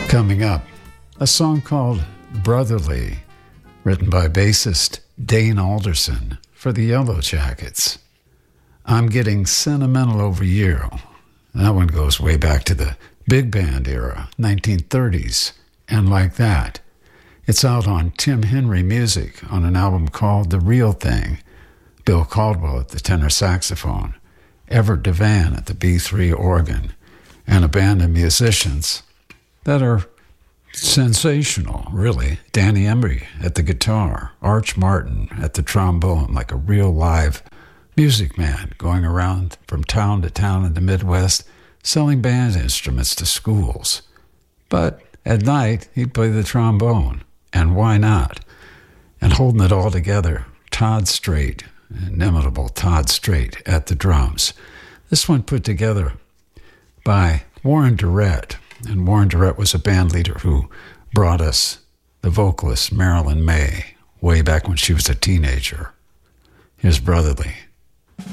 Coming up, a song called Brotherly, written by bassist Dane Alderson for the Yellow Jackets. I'm Getting Sentimental Over You. That one goes way back to the big band era, 1930s, and Like That. It's out on Tim Henry Music on an album called The Real Thing. Bill Caldwell at the tenor saxophone, Everett Devan at the B3 organ, and a band of musicians that are sensational, really. Danny Embry at the guitar, Arch Martin at the trombone, like a real live music man going around from town to town in the Midwest, selling band instruments to schools. But at night, he'd play the trombone, and why not? And holding it all together, Todd Strait, inimitable Todd Strait at the drums. This one put together by Warren Durrett. And Warren Durrett was a band leader who brought us the vocalist Marilyn May way back when she was a teenager. Here's Brotherly.